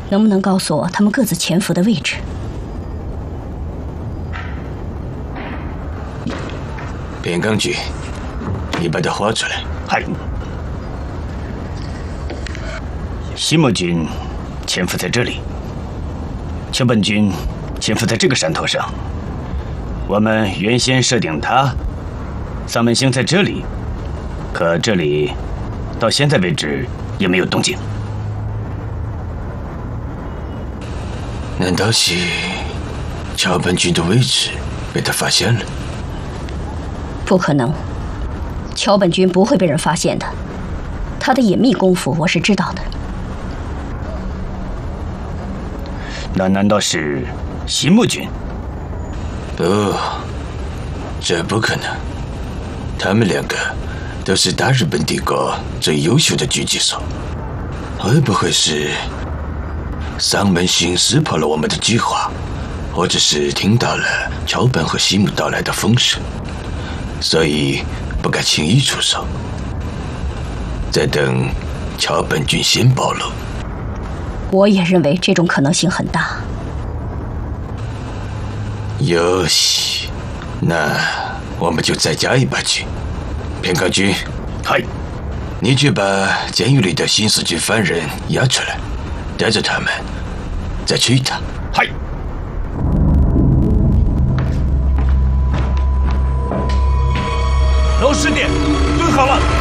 能不能告诉我他们各自潜伏的位置？ 边刚局，你把它画出来。 嗨。西木军潜伏在这里，桥本军潜伏在这个山头上。我们原先设定桑门星在这里，可这里到现在为止也没有动静。 难道是桥本军的位置被他发现了？ 不可能，桥本军不会被人发现的，他的隐秘功夫我是知道的。 那难道是西木军？ 不，这不可能。他们两个都是大日本帝国最优秀的狙击手，会不会是桑门星识破了我们的计划，或者是听到了桥本和西木到来的风声，所以不敢轻易出手，再等桥本军先暴露？ 我也认为这种可能性很大。 よし，那我们就再加一把劲。片冈君， 嗨， 你去把监狱里的新四军犯人押出来，带着他们再去一趟。 嗨。 老师弟，蹲好了。